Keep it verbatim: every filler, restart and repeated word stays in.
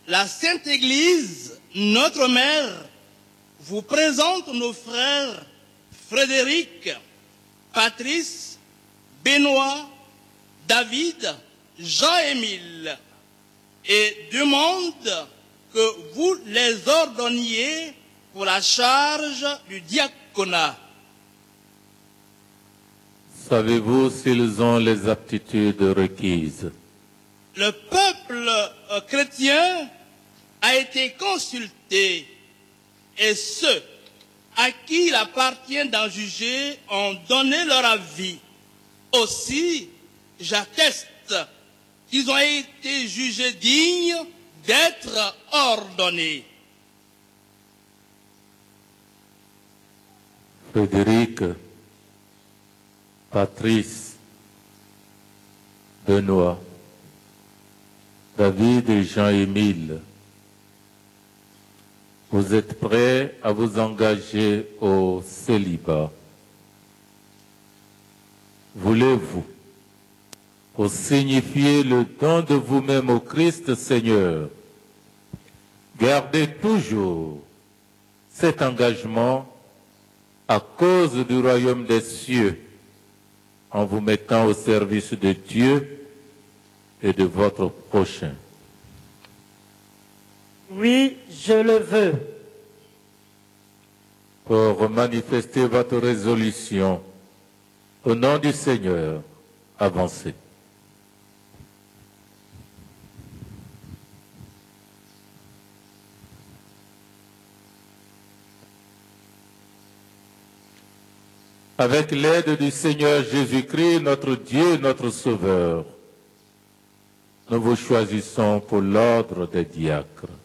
la Sainte Église, notre mère, vous présente nos frères Frédéric, Patrice, Benoît, David, Jean-Émile et demande que vous les ordonniez pour la charge du diaconat. Savez-vous s'ils ont les aptitudes requises? Le peuple euh, chrétien a été consulté et ceux à qui il appartient d'en juger ont donné leur avis. Aussi, j'atteste qu'ils ont été jugés dignes d'être ordonnés. Frédéric, Patrice, Benoît, David et Jean-Émile, vous êtes prêts à vous engager au célibat. Voulez-vous, pour signifier le don de vous-même au Christ Seigneur, garder toujours cet engagement à cause du royaume des cieux, en vous mettant au service de Dieu et de votre prochain? Oui, je le veux. Pour manifester votre résolution, au nom du Seigneur, avancez. Avec l'aide du Seigneur Jésus-Christ, notre Dieu, notre Sauveur, nous vous choisissons pour l'ordre des diacres.